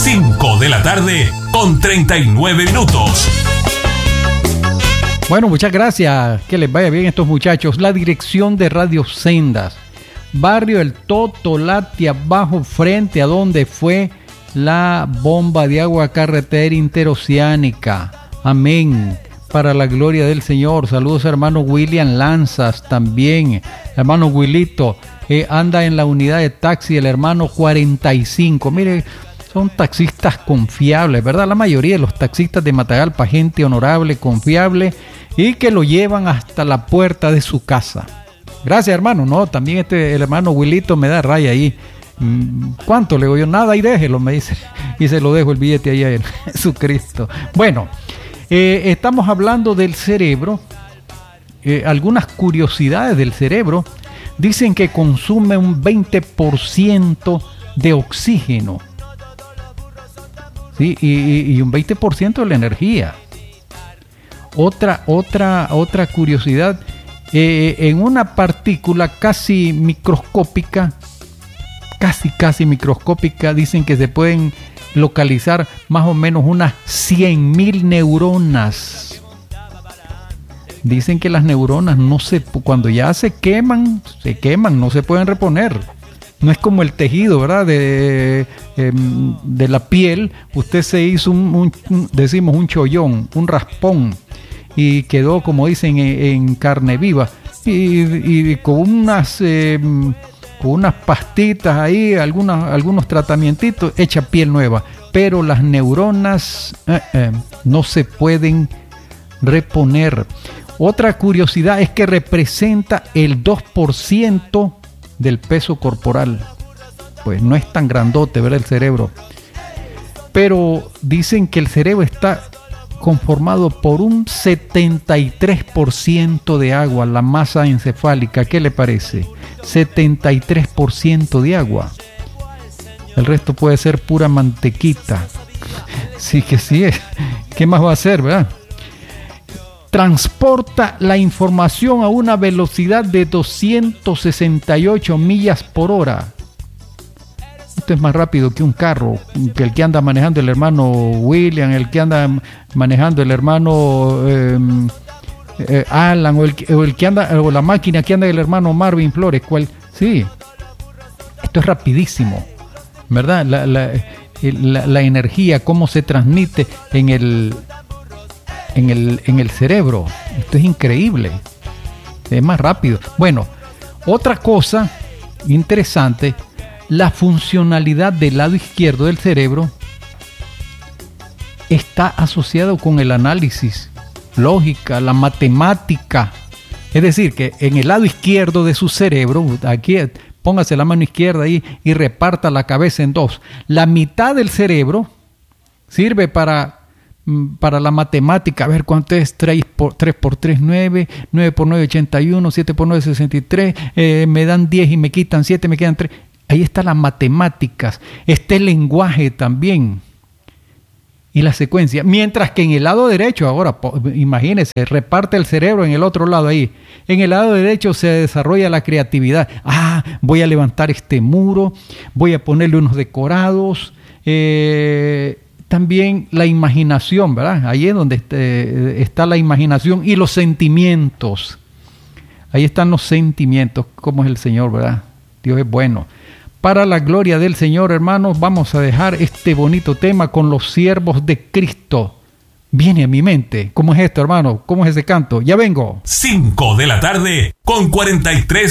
5 de la tarde con 39 minutos. Bueno, muchas gracias. Que les vaya bien estos muchachos. La dirección de Radio Sendas, barrio El Totolate, abajo frente a donde fue la bomba de agua carretera interoceánica. Amén. Para la gloria del Señor. Saludos, hermano William Lanzas también. Hermano Wilito, anda en la unidad de taxi, el hermano 45. Mire, son taxistas confiables, ¿verdad? La mayoría de los taxistas de Matagalpa, gente honorable, confiable y que lo llevan hasta la puerta de su casa. Gracias, hermano. No, también el hermano Wilito me da raya ahí. ¿Cuánto le digo yo? Nada, y déjelo, me dice. Y se lo dejo el billete ahí a él. Jesucristo. Bueno, estamos hablando del cerebro. Algunas curiosidades del cerebro. Dicen que consume un 20% de oxígeno. ¿Sí? Y un 20% de la energía. Otra curiosidad. En una partícula casi microscópica, casi microscópica, dicen que se pueden localizar más o menos unas 100.000 neuronas. Dicen que las neuronas cuando ya se queman, no se pueden reponer. No es como el tejido, ¿verdad? De la piel. Usted se hizo decimos un chollón, un raspón, y quedó, como dicen, en carne viva. Y con unas pastitas ahí, algunos tratamientos, hecha piel nueva. Pero las neuronas no se pueden reponer. Otra curiosidad es que representa el 2% del peso corporal. Pues no es tan grandote, ¿verdad? El cerebro. Pero dicen que el cerebro está conformado por un 73% de agua, la masa encefálica. ¿Qué le parece? 73% de agua. El resto puede ser pura mantequita. Sí que sí es. ¿Qué más va a hacer, verdad? Transporta la información a una velocidad de 268 millas por hora. Esto es más rápido que un carro, que el que anda manejando el hermano William, el que anda manejando el hermano Alan, o el que anda, o la máquina que anda el hermano Marvin Flores. Sí, esto es rapidísimo, ¿verdad? La energía, cómo se transmite en el cerebro. Esto es increíble. Es más rápido. Bueno, otra cosa interesante, la funcionalidad del lado izquierdo del cerebro está asociado con el análisis, lógica, la matemática. Es decir, que en el lado izquierdo de su cerebro, aquí póngase la mano izquierda ahí y reparta la cabeza en dos. La mitad del cerebro sirve para la matemática. A ver, ¿cuánto es? 3 por 3, 9. 9 por 9, 81. 7 por 9, 63. Me dan 10 y me quitan 7, me quedan 3. Ahí están las matemáticas. Está el lenguaje también. Y la secuencia. Mientras que en el lado derecho, ahora, imagínense, reparte el cerebro en el otro lado ahí. En el lado derecho se desarrolla la creatividad. Voy a levantar este muro. Voy a ponerle unos decorados. También la imaginación, ¿verdad? Ahí es donde está la imaginación y los sentimientos. Ahí están los sentimientos. ¿Cómo es el Señor, verdad? Dios es bueno. Para la gloria del Señor, hermanos, vamos a dejar este bonito tema con los siervos de Cristo. Viene a mi mente. ¿Cómo es esto, hermano? ¿Cómo es ese canto? Ya vengo. 5 de la tarde con 43